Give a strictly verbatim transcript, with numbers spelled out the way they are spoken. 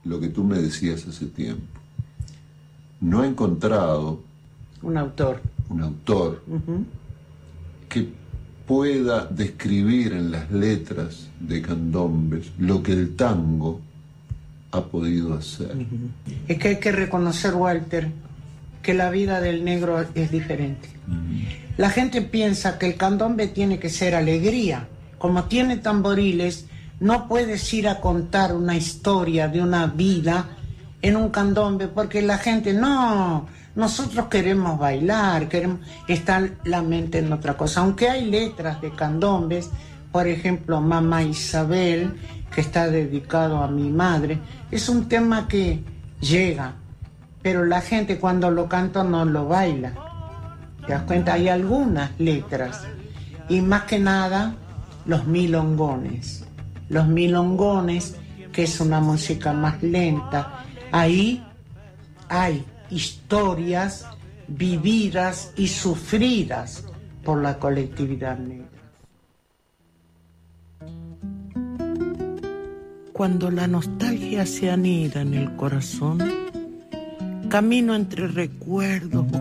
lo que tú me decías hace tiempo. No he encontrado un autor, un autor uh-huh. que pueda describir en las letras de Candombes lo que el tango ha podido hacer. Uh-huh. Es que hay que reconocer, Walter, que la vida del negro es diferente. Uh-huh. La gente piensa que el candombe tiene que ser alegría. Como tiene tamboriles, no puedes ir a contar una historia de una vida en un candombe, porque la gente, no, nosotros queremos bailar, queremos, está la mente en otra cosa. Aunque hay letras de candombes, por ejemplo, Mamá Isabel, que está dedicado a mi madre, es un tema que llega, pero la gente cuando lo canta no lo baila. ¿Te das cuenta? Hay algunas letras, y más que nada, los milongones. Los milongones, que es una música más lenta, ahí hay historias vividas y sufridas por la colectividad negra. Cuando la nostalgia se anida en el corazón, camino entre recuerdos